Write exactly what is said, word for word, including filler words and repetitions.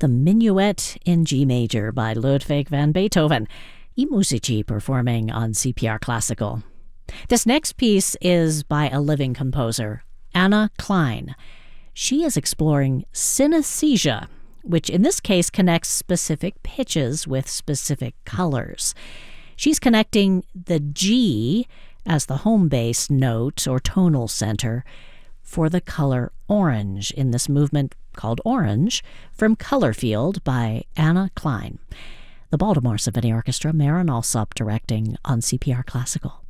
the Minuet in G major by Ludwig van Beethoven. I Musici performing on C P R Classical. This next piece is by a living composer, Anna Klein. She is exploring synesthesia, which in this case connects specific pitches with specific colors. She's connecting the G as the home base note or tonal center for the color orange in this movement called Orange from Colorfield by Anna Klein. The Baltimore Symphony Orchestra, Marin Alsop directing on C P R Classical.